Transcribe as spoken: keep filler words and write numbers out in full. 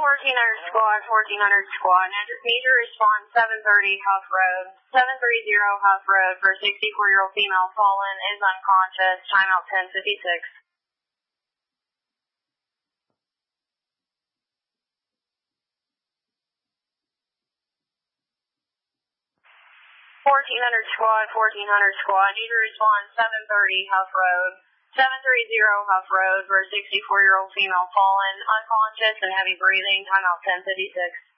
fourteen hundred squad, fourteen hundred squad. Need to respond seven thirty Huff Road. seven thirty Huff Road for sixty-four-year-old female fallen is unconscious. Timeout ten fifty-six. fourteen hundred squad, fourteen hundred squad. Need to respond seven thirty Huff Road. seven thirty Huff Road for sixty-four-year-old female fallen, unconscious and heavy breathing. Timeout ten fifty-six.